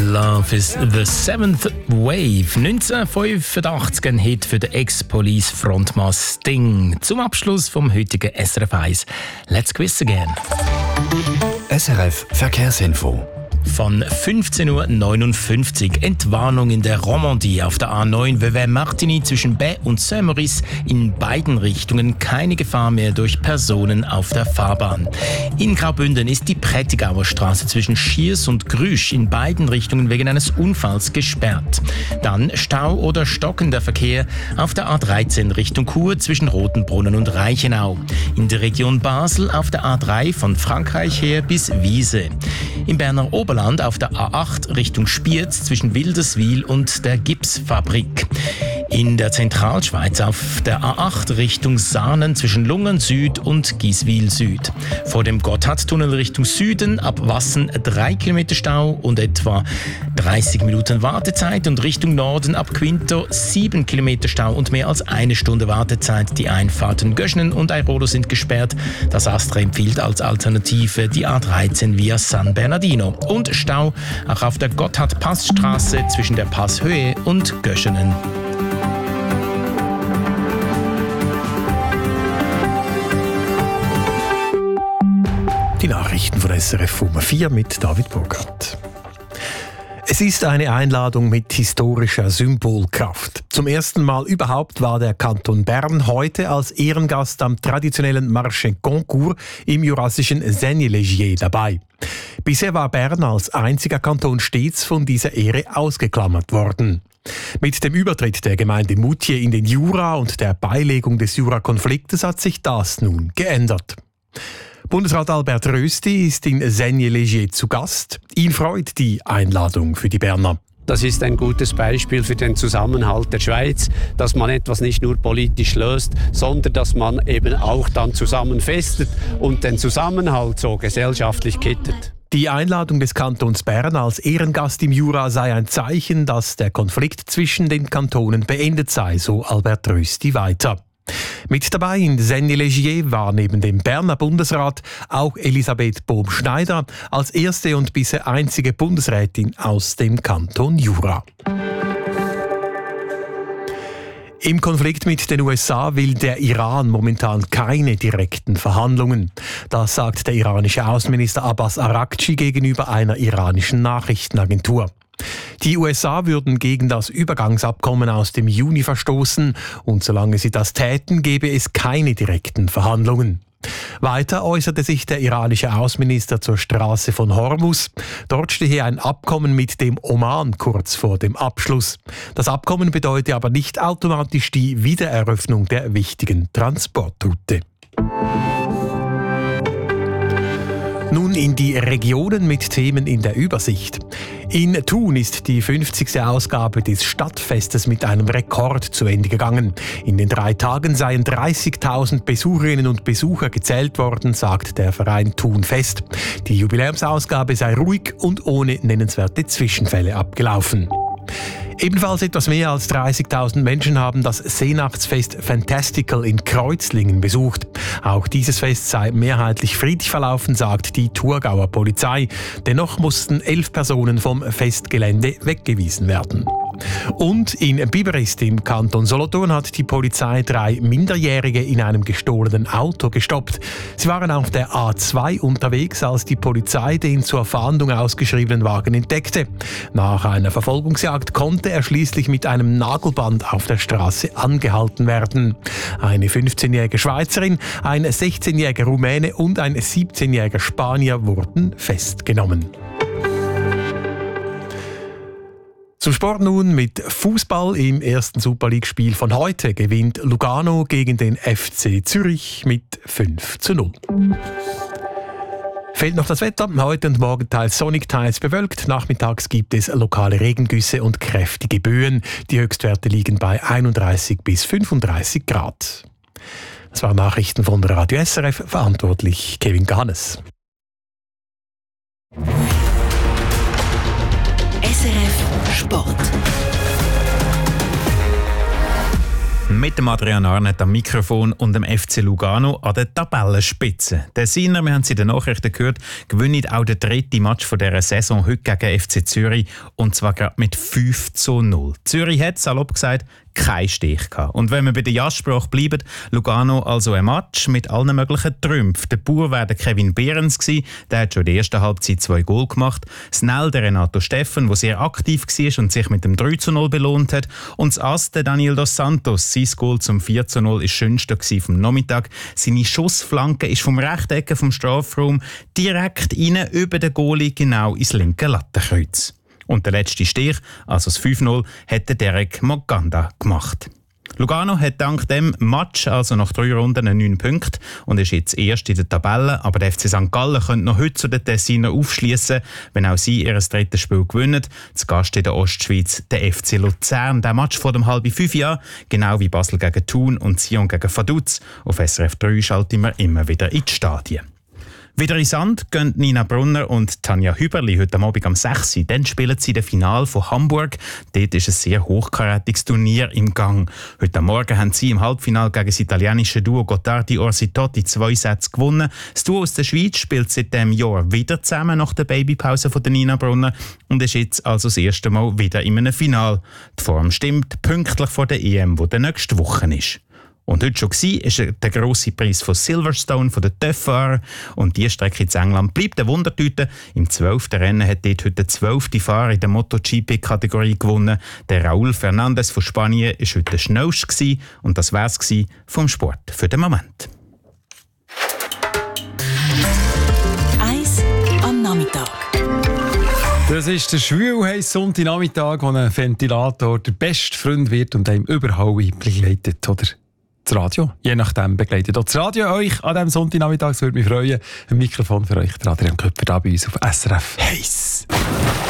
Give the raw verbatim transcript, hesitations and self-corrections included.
Love is the Seventh Wave. neunzehnhundertfünfundachtzig ein Hit für den Ex-Police-Frontmann Sting. Zum Abschluss vom heutigen S R F eins. Let's quiz again. S R F Verkehrsinfo. Von fünfzehn Uhr neunundfünfzig Entwarnung in der Romandie auf der A neun Vevey-Martigny zwischen Baix und Saint-Maurice. In beiden Richtungen keine Gefahr mehr durch Personen auf der Fahrbahn. In Graubünden ist die Prättigauer Straße zwischen Schiers und Grüsch in beiden Richtungen wegen eines Unfalls gesperrt. Dann Stau oder stockender Verkehr auf der A dreizehn Richtung Chur zwischen Rotenbrunnen und Reichenau. In der Region Basel auf der A drei von Frankreich her bis Wiese. Im Berner Oberland auf der A acht Richtung Spiez zwischen Wilderswil und der Gipsfabrik. In der Zentralschweiz auf der A acht Richtung Saanen zwischen Lungen Süd und Giswil Süd. Vor dem Gotthardtunnel Richtung Süden ab Wassen drei Kilometer Stau und etwa dreißig Minuten Wartezeit und Richtung Norden ab Quinto sieben Kilometer Stau und mehr als eine Stunde Wartezeit. Die Einfahrten Göschnen und Airolo sind gesperrt. Das Astra empfiehlt als Alternative die A dreizehn via San Bernardino. Und Stau auch auf der Gotthard-Passstraße zwischen der Passhöhe und Göschenen. Die Nachrichten von S R F um vier mit David Burkhardt. Es ist eine Einladung mit historischer Symbolkraft. Zum ersten Mal überhaupt war der Kanton Bern heute als Ehrengast am traditionellen Marché Concours im jurassischen Seignelay dabei. Bisher war Bern als einziger Kanton stets von dieser Ehre ausgeklammert worden. Mit dem Übertritt der Gemeinde Moutier in den Jura und der Beilegung des Jura-Konfliktes hat sich das nun geändert. Bundesrat Albert Rösti ist in Seignelay zu Gast. Ihn freut die Einladung für die Berner. Das ist ein gutes Beispiel für den Zusammenhalt der Schweiz, dass man etwas nicht nur politisch löst, sondern dass man eben auch dann zusammen festet und den Zusammenhalt so gesellschaftlich kittet. Die Einladung des Kantons Bern als Ehrengast im Jura sei ein Zeichen, dass der Konflikt zwischen den Kantonen beendet sei, so Albert Rösti weiter. Mit dabei in Seignelay war neben dem Berner Bundesrat auch Elisabeth Bohm-Schneider als erste und bisher einzige Bundesrätin aus dem Kanton Jura. Im Konflikt mit den U S A will der Iran momentan keine direkten Verhandlungen. Das sagt der iranische Außenminister Abbas Araghchi gegenüber einer iranischen Nachrichtenagentur. Die U S A würden gegen das Übergangsabkommen aus dem Juni verstoßen und solange sie das täten, gäbe es keine direkten Verhandlungen. Weiter äußerte sich der iranische Außenminister zur Straße von Hormuz. Dort stehe ein Abkommen mit dem Oman kurz vor dem Abschluss. Das Abkommen bedeute aber nicht automatisch die Wiedereröffnung der wichtigen Transportroute. Nun in die Regionen mit Themen in der Übersicht. In Thun ist die fünfzigste Ausgabe des Stadtfestes mit einem Rekord zu Ende gegangen. In den drei Tagen seien dreißigtausend Besucherinnen und Besucher gezählt worden, sagt der Verein Thun Fest. Die Jubiläumsausgabe sei ruhig und ohne nennenswerte Zwischenfälle abgelaufen. Ebenfalls etwas mehr als dreißigtausend Menschen haben das Seenachtsfest Fantastical in Kreuzlingen besucht. Auch dieses Fest sei mehrheitlich friedlich verlaufen, sagt die Thurgauer Polizei. Dennoch mussten elf Personen vom Festgelände weggewiesen werden. Und in Biberist im Kanton Solothurn hat die Polizei drei Minderjährige in einem gestohlenen Auto gestoppt. Sie waren auf der A zwei unterwegs, als die Polizei den zur Fahndung ausgeschriebenen Wagen entdeckte. Nach einer Verfolgungsjagd konnte er schließlich mit einem Nagelband auf der Straße angehalten werden. Eine fünfzehnjährige Schweizerin, ein sechzehnjähriger Rumäne und ein siebzehnjähriger Spanier wurden festgenommen. Zum Sport nun mit Fußball. Im ersten Super League-Spiel von heute gewinnt Lugano gegen den F C Zürich mit fünf zu null. Fehlt noch das Wetter. Heute und morgen teils sonnig, teils bewölkt. Nachmittags gibt es lokale Regengüsse und kräftige Böen. Die Höchstwerte liegen bei einunddreißig bis fünfunddreißig Grad. Das waren Nachrichten von Radio S R F, verantwortlich Kevin Ganes. S R F Sport. Mit dem Adrian Arnett am Mikrofon und dem F C Lugano an der Tabellenspitze. Der Siner, wir haben es in den Nachrichten gehört, gewinnt auch den dritten Match von dieser Saison heute gegen F C Zürich und zwar gerade mit fünf zu null. Zürich hat, salopp gesagt, keinen Stich gehabt. Und wenn wir bei der Ja-Sprache bleiben, Lugano also ein Match mit allen möglichen Trümpfen. Der Bauer war der Kevin Behrens gewesen, der hat schon in der ersten Halbzeit zwei Goal gemacht. Snell der Renato Steffen, der sehr aktiv war und sich mit dem drei zu null belohnt hat. Und das Ass der Daniel dos Santos, sein Goal zum vier zu null, war das Schönste vom Nachmittag. Seine Schussflanke ist vom rechten Ecke vom Strafraum direkt rein über den Goalie genau ins linke Lattenkreuz. Und der letzte Stich, also das fünf null, hat der Derek Moganda gemacht. Lugano hat dank dem Match, also nach drei Runden, neun Punkte und ist jetzt erst in der Tabelle. Aber der F C Sankt Gallen könnte noch heute zu den Tessiner aufschließen, wenn auch sie ihr drittes Spiel gewinnen. Zu Gast in der Ostschweiz der F C Luzern. Der Match vor dem halben fünf Jahr, genau wie Basel gegen Thun und Sion gegen Vaduz. Auf S R F drei schalten wir immer wieder in die Stadien. Wieder in Sand gehen Nina Brunner und Tanja Hüberli heute Abend am sechs Uhr. Dann spielen sie das Finale von Hamburg. Dort ist ein sehr hochkarätiges Turnier im Gang. Heute Morgen haben sie im Halbfinale gegen das italienische Duo Gottardi-Orsitotti zwei Sätze gewonnen. Das Duo aus der Schweiz spielt seit diesem Jahr wieder zusammen nach der Babypause von der Nina Brunner und ist jetzt also das erste Mal wieder in einem Finale. Die Form stimmt pünktlich vor der E M, die der nächste Woche ist. Und heute schon war, ist der grosse Preis von Silverstone von den T Ö F-Fahrern. Und die Strecke in England bleibt eine Wundertüte. Im zwölften Rennen hat dort heute der zwölfte Fahrer in der MotoGP-Kategorie gewonnen. Der Raúl Fernández von Spanien war heute der schnellste. Und das war es vom Sport für den Moment. Eis am Nachmittag. Das ist der schwül-heisse Sonntagnachmittag, wo ein Ventilator der beste Freund wird und einem überall begleitet, oder? Das Radio, je nachdem begleitet auch das Radio euch an diesem Sonntagnachmittag. Es würde mich freuen. Ein Mikrofon für euch, der Adrian Köpfer, da bei uns auf S R F Heiss.